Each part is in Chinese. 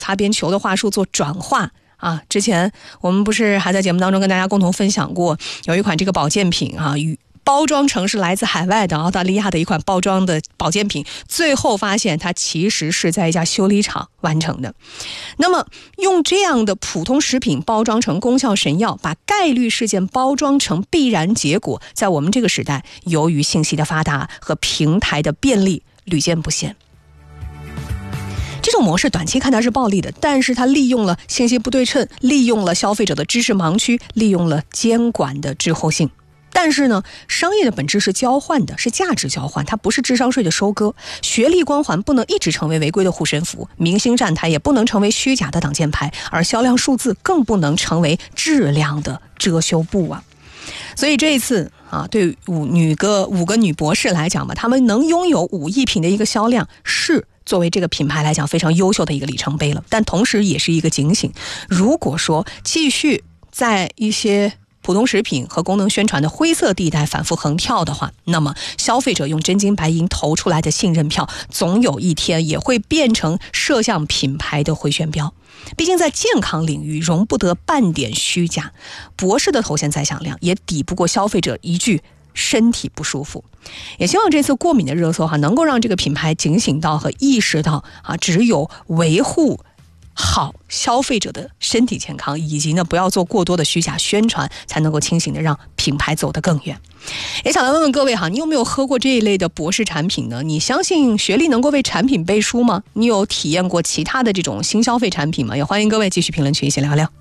擦边球的话术做转化啊。之前我们不是还在节目当中跟大家共同分享过，有一款这个保健品啊，包装成是来自海外的澳大利亚的一款包装的保健品，最后发现它其实是在一家修理厂完成的。那么用这样的普通食品包装成功效神药，把概率事件包装成必然结果，在我们这个时代，由于信息的发达和平台的便利，屡见不鲜。这种模式短期看它是暴利的，但是它利用了信息不对称，利用了消费者的知识盲区，利用了监管的滞后性。但是呢，商业的本质是交换的，是价值交换，它不是智商税的收割。学历光环不能一直成为违规的护身符，明星站台也不能成为虚假的挡箭牌，而销量数字更不能成为质量的遮羞布啊。所以这一次啊，对五个女博士来讲吧，她们能拥有5亿瓶的一个销量，是作为这个品牌来讲非常优秀的一个里程碑了。但同时也是一个警醒，如果说继续在一些普通食品和功能宣传的灰色地带反复横跳的话，那么消费者用真金白银投出来的信任票，总有一天也会变成射向品牌的回旋镖。毕竟在健康领域容不得半点虚假，博士的头衔再响亮，也抵不过消费者一句身体不舒服。也希望这次过敏的热搜能够让这个品牌警醒到和意识到只有维护好消费者的身体健康，以及呢不要做过多的虚假宣传，才能够清醒的让品牌走得更远。也想来问问各位你有没有喝过这一类的博士产品呢？你相信学历能够为产品背书吗？你有体验过其他的这种新消费产品吗？也欢迎各位继续评论区一起聊聊。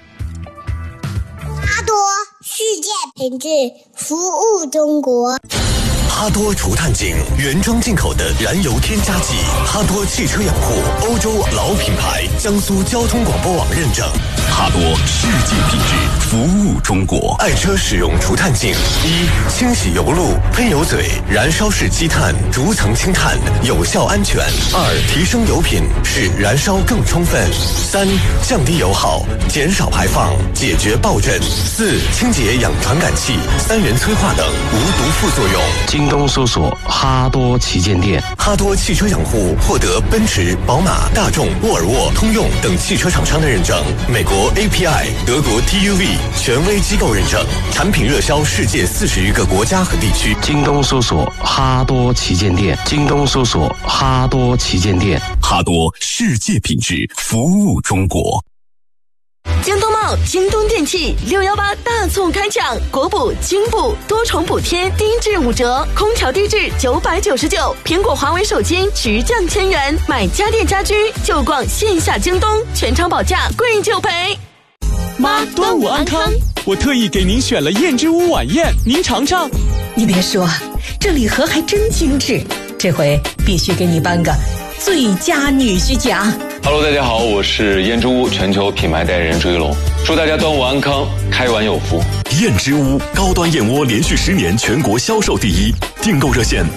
哈多世界品质，服务中国。 哈多除碳井原装进口的燃油添加剂，哈多汽车养护欧洲老品牌，江苏交通广播网认证。哈多世界品质，服务中国。爱车使用除碳井：一、清洗油路、喷油嘴、燃烧式积碳，逐层清碳，有效安全；二、提升油品，使燃烧更充分；三、降低油耗，减少排放，解决爆震；四、清洁氧传感器、三元催化等无毒副作用。 京东搜索哈多旗舰店。 哈多汽车养护获得奔驰、宝马、大众、沃尔沃、通用等汽车厂商的认证，美国 API、德国 TUV 权威机构认证，产品热销世界40余个国家和地区。 京东搜索哈多旗舰店。京东搜索哈多旗舰店。 哈多世界品质，服务中国。 京东茂、京东电器618大促开抢，国补、京补多重补贴，低至5折，空调低至999，苹果、华为手机直降1000元，买家电家居就逛线下京东，全场保价，贵就赔。 妈，端午安康！我特意给您选了燕之屋晚宴，您尝尝。 你别说，这礼盒还真精致，这回必须给你颁个最佳女婿奖。 Hello， 大家好，我是燕之屋全球品牌代言人朱一龙，祝大家端午安康，开碗有福。 燕之屋高端燕窝连续10年全国销售第一，订购热线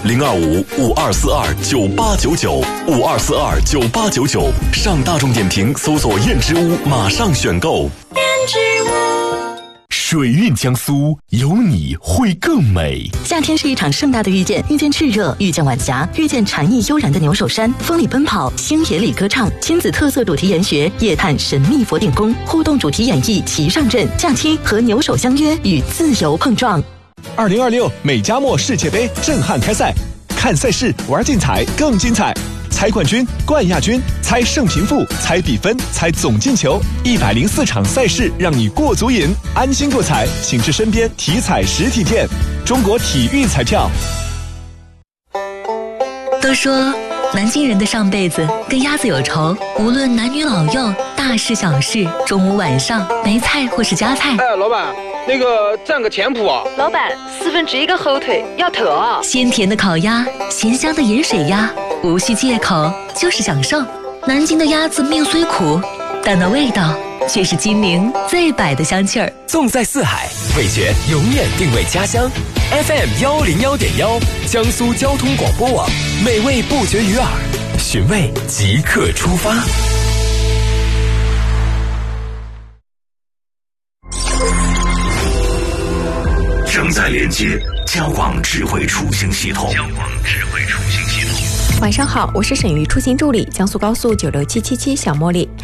025-5242-9899，5242-9899，上大众点评搜索燕之屋，马上选购。 燕之屋。 水韵江苏，有你会更美。 夏天是一场盛大的遇见，遇见炽热，遇见晚霞，遇见禅意悠然的牛首山，风里奔跑，星野里歌唱，亲子特色主题研学，夜探神秘佛顶宫，互动主题演绎齐上阵，假期和牛首相约，与自由碰撞。 2026美加墨世界杯震撼开赛，看赛事，玩竞彩更精彩。猜冠军、冠亚军，猜胜平负，猜比分，猜总进球，104场赛事让你过足瘾，安心购彩，请至身边体彩实体店。中国体育彩票。 都说南京人的上辈子跟鸭子有仇，无论男女老幼，大事小事，中午晚上没菜或是夹菜。 老板，那个蘸个前脯啊。 老板1/4个后腿要特啊。 鲜甜的烤鸭，咸香的盐水鸭，无需借口，就是享受。南京的鸭子命虽苦，但那味道却是金陵最摆的香气儿。 纵在四海，味觉永远定位家乡。FM 101.1，江苏交通广播网，美味不绝于耳，寻味即刻出发。 正在连接交广智慧出行系统。 晚上好，我是省域出行助理江苏高速96777小茉莉。